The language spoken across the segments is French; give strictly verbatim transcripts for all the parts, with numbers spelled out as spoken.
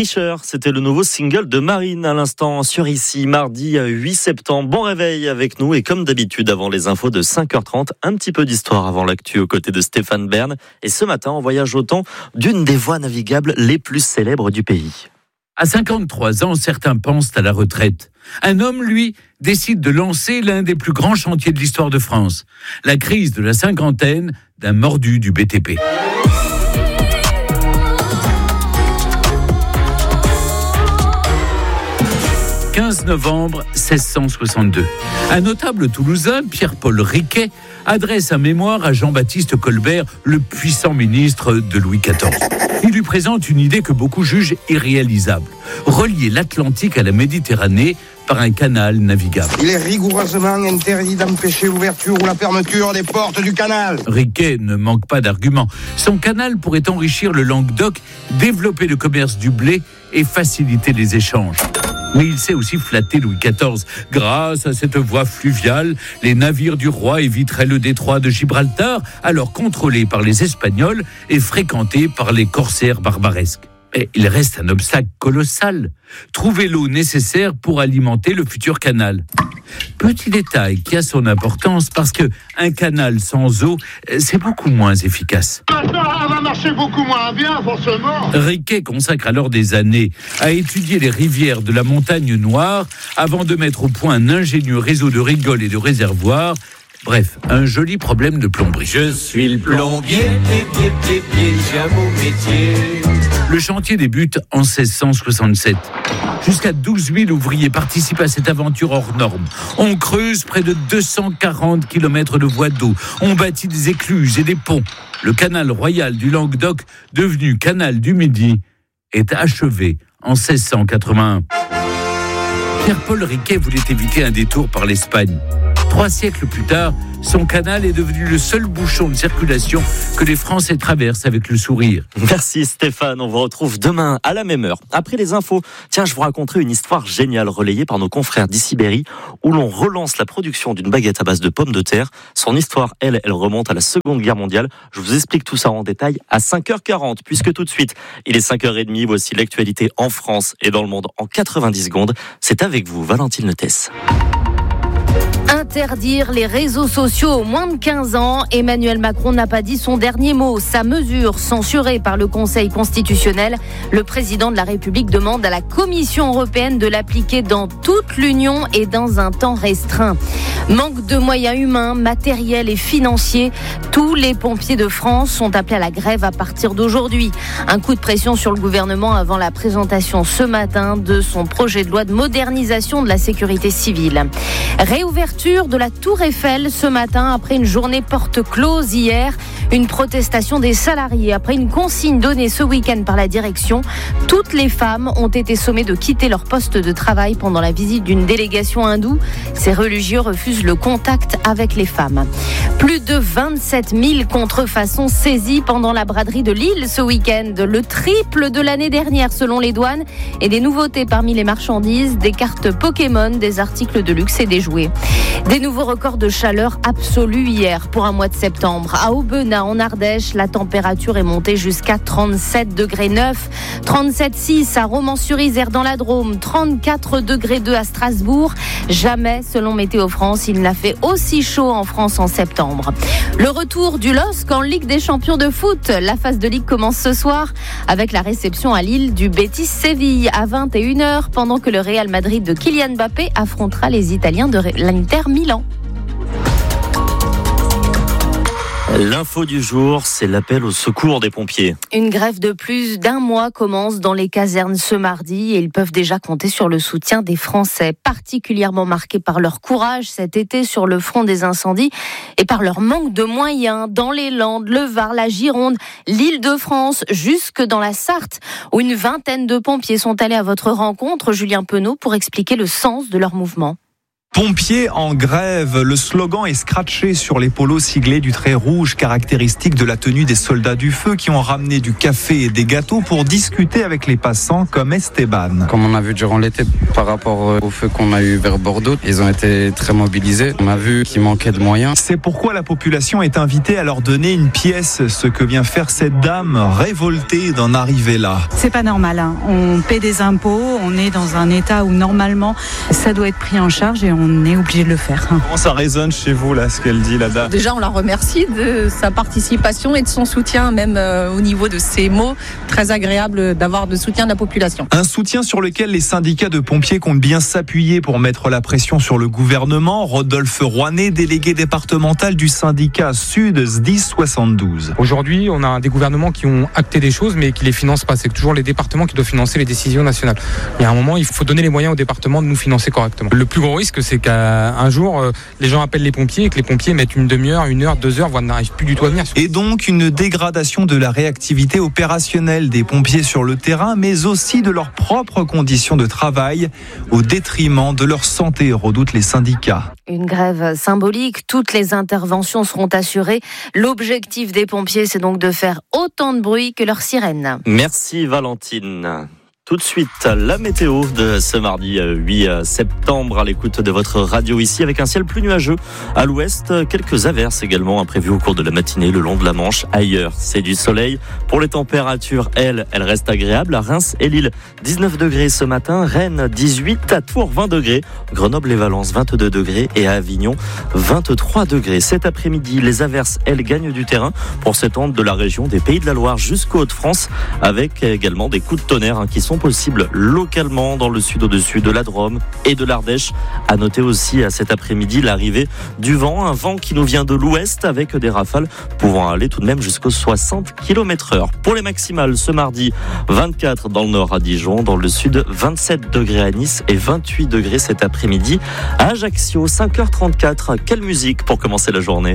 Tricheur, c'était le nouveau single de Marine à l'instant sur Ici, mardi huit septembre. Bon réveil avec nous et comme d'habitude avant les infos de cinq heures trente, un petit peu d'histoire avant l'actu aux côtés de Stéphane Bern. Et ce matin, on voyage au temps d'une des voies navigables les plus célèbres du pays. À cinquante-trois ans, certains pensent à la retraite. Un homme, lui, décide de lancer l'un des plus grands chantiers de l'histoire de France. La crise de la cinquantaine d'un mordu du B T P. quinze novembre seize cent soixante-deux. Un notable toulousain, Pierre-Paul Riquet, adresse un mémoire à Jean-Baptiste Colbert, le puissant ministre de Louis quatorze. Il lui présente une idée que beaucoup jugent irréalisable. Relier l'Atlantique à la Méditerranée par un canal navigable. Il est rigoureusement interdit d'empêcher l'ouverture ou la fermeture des portes du canal. Riquet ne manque pas d'arguments. Son canal pourrait enrichir le Languedoc, développer le commerce du blé et faciliter les échanges. Mais il sait aussi flatter Louis quatorze. Grâce à cette voie fluviale, les navires du roi éviteraient le détroit de Gibraltar, alors contrôlé par les Espagnols et fréquenté par les corsaires barbaresques. Mais il reste un obstacle colossal. Trouver l'eau nécessaire pour alimenter le futur canal. Petit détail qui a son importance parce que un canal sans eau, c'est beaucoup moins efficace. Maintenant, elle va marcher beaucoup moins bien, forcément. Riquet consacre alors des années à étudier les rivières de la Montagne Noire avant de mettre au point un ingénieux réseau de rigoles et de réservoirs. Bref, un joli problème de plomberie. Je suis le plombier, pied, pied, pied, pied, j'ai un beau métier. Le chantier débute en seize cent soixante-sept. Jusqu'à douze mille ouvriers participent à cette aventure hors norme. On creuse près de deux cent quarante kilomètres de voies d'eau. On bâtit des écluses et des ponts. Le canal royal du Languedoc, devenu canal du Midi, est achevé en seize cent quatre-vingt-un. Pierre-Paul Riquet voulait éviter un détour par l'Espagne. Trois siècles plus tard, son canal est devenu le seul bouchon de circulation que les Français traversent avec le sourire. Merci Stéphane, on vous retrouve demain à la même heure. Après les infos, tiens, je vous raconterai une histoire géniale relayée par nos confrères d'Issy-Berry où l'on relance la production d'une baguette à base de pommes de terre. Son histoire, elle, elle remonte à la Seconde Guerre mondiale. Je vous explique tout ça en détail à cinq heures quarante, puisque tout de suite, il est cinq heures trente. Voici l'actualité en France et dans le monde en quatre-vingt-dix secondes. C'est avec vous, Valentine Letès. Interdire les réseaux sociaux aux moins de quinze ans, Emmanuel Macron n'a pas dit son dernier mot. Sa mesure, censurée par le Conseil constitutionnel, le président de la République demande à la Commission européenne de l'appliquer dans toute l'Union et dans un temps restreint. Manque de moyens humains, matériels et financiers, tous les pompiers de France sont appelés à la grève à partir d'aujourd'hui. Un coup de pression sur le gouvernement avant la présentation ce matin de son projet de loi de modernisation de la sécurité civile. Réouverture de la Tour Eiffel ce matin après une journée porte close hier. Une protestation des salariés après une consigne donnée ce week-end par la direction. Toutes les femmes ont été sommées de quitter leur poste de travail pendant la visite d'une délégation hindoue. Ces religieux refusent le contact avec les femmes. Plus de vingt-sept mille contrefaçons saisies pendant la braderie de Lille ce week-end. Le triple de l'année dernière selon les douanes. Et des nouveautés parmi les marchandises, des cartes Pokémon, des articles de luxe et des jouets. Des nouveaux records de chaleur absolue hier pour un mois de septembre. À Aubenas, en Ardèche, la température est montée jusqu'à trente-sept degrés neuf, trente-sept virgule six à Romans-sur-Isère dans la Drôme, trente-quatre degrés deux à Strasbourg. Jamais, selon Météo France, il n'a fait aussi chaud en France en septembre. Le retour du L O S C en Ligue des champions de foot. La phase de Ligue commence ce soir avec la réception à Lille du Betis Séville à vingt et une heures pendant que le Real Madrid de Kylian Mbappé affrontera les Italiens de l'Inter Milan. L'info du jour, c'est l'appel au secours des pompiers. Une grève de plus d'un mois commence dans les casernes ce mardi et ils peuvent déjà compter sur le soutien des Français, particulièrement marqués par leur courage cet été sur le front des incendies et par leur manque de moyens dans les Landes, le Var, la Gironde, l'Île-de-France, jusque dans la Sarthe, où une vingtaine de pompiers sont allés à votre rencontre, Julien Penaud, pour expliquer le sens de leur mouvement. Pompiers en grève, le slogan est scratché sur les polos siglés du trait rouge caractéristique de la tenue des soldats du feu qui ont ramené du café et des gâteaux pour discuter avec les passants comme Esteban. Comme on a vu durant l'été par rapport au feu qu'on a eu vers Bordeaux, ils ont été très mobilisés. On a vu qu'il manquait de moyens. C'est pourquoi la population est invitée à leur donner une pièce, ce que vient faire cette dame révoltée d'en arriver là. C'est pas normal, hein. On paie des impôts, on est dans un état où normalement ça doit être pris en charge et on On est obligé de le faire. Comment ça résonne chez vous, là, ce qu'elle dit, la dame ? Déjà, on la remercie de sa participation et de son soutien, même euh, au niveau de ses mots. Très agréable d'avoir le soutien de la population. Un soutien sur lequel les syndicats de pompiers comptent bien s'appuyer pour mettre la pression sur le gouvernement. Rodolphe Rouanet, délégué départemental du syndicat Sud S D I S soixante-douze. Aujourd'hui, on a des gouvernements qui ont acté des choses, mais qui les financent pas. C'est toujours les départements qui doivent financer les décisions nationales. Il y a un moment, il faut donner les moyens aux départements de nous financer correctement. Le plus gros risque, c'est qu'un jour, les gens appellent les pompiers et que les pompiers mettent une demi-heure, une heure, deux heures, voire n'arrivent plus du tout à venir. Et donc une dégradation de la réactivité opérationnelle des pompiers sur le terrain, mais aussi de leurs propres conditions de travail, au détriment de leur santé, redoutent les syndicats. Une grève symbolique, toutes les interventions seront assurées. L'objectif des pompiers, c'est donc de faire autant de bruit que leur sirène. Merci Valentine. Tout de suite, la météo de ce mardi huit septembre à l'écoute de votre radio ici avec un ciel plus nuageux à l'ouest. Quelques averses également imprévues au cours de la matinée le long de la Manche. Ailleurs, c'est du soleil. Pour les températures, elles, elles restent agréables. À Reims et Lille, dix-neuf degrés ce matin. Rennes, dix-huit. À Tours, vingt degrés. Grenoble et Valence, vingt-deux degrés. Et à Avignon, vingt-trois degrés. Cet après-midi, les averses, elles, gagnent du terrain pour s'étendre de la région des Pays de la Loire jusqu'aux Hauts-de-France avec également des coups de tonnerre hein, qui sont possible localement dans le sud au-dessus de la Drôme et de l'Ardèche. À noter aussi à cet après-midi l'arrivée du vent, un vent qui nous vient de l'ouest avec des rafales pouvant aller tout de même jusqu'aux soixante kilomètres heure. Pour les maximales ce mardi, vingt-quatre dans le nord à Dijon, dans le sud vingt-sept degrés à Nice et vingt-huit degrés cet après-midi à Ajaccio. Cinq heures trente-quatre. Quelle musique pour commencer la journée?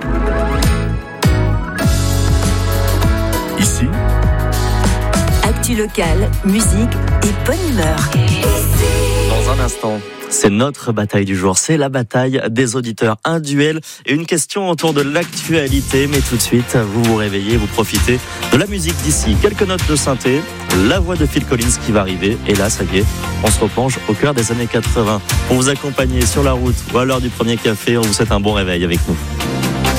Ici Actu local, musique et bonne humeur. Dans un instant, c'est notre bataille du jour. C'est la bataille des auditeurs. Un duel et une question autour de l'actualité. Mais tout de suite, vous vous réveillez, vous profitez de la musique d'ici. Quelques notes de synthé, la voix de Phil Collins qui va arriver. Et là, ça y est, on se replonge au cœur des années quatre-vingts. Pour vous accompagner sur la route ou à l'heure du premier café, on vous souhaite un bon réveil avec nous.